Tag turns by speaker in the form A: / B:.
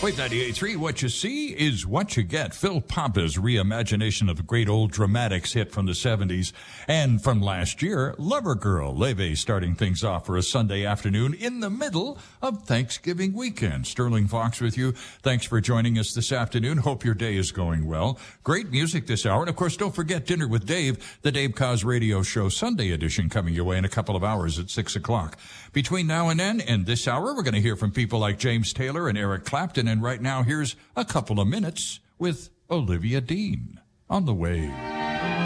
A: Wave 98.3, what you see is what you get. Phil Pompa's reimagination of the great old dramatics hit from the 70s. And from last year, Lover Girl, Leve starting things off for a Sunday afternoon in the middle of Thanksgiving weekend. Sterling Fox with you. Thanks for joining us this afternoon. Hope your day is going well. Great music this hour. And of course, don't forget Dinner with Dave, the Dave Koz Radio Show Sunday edition coming your way in a couple of hours at 6 o'clock. Between now and then and this hour, we're going to hear from people like James Taylor and Eric Clapton. And right now, here's a couple of minutes with Olivia Dean on the Wave.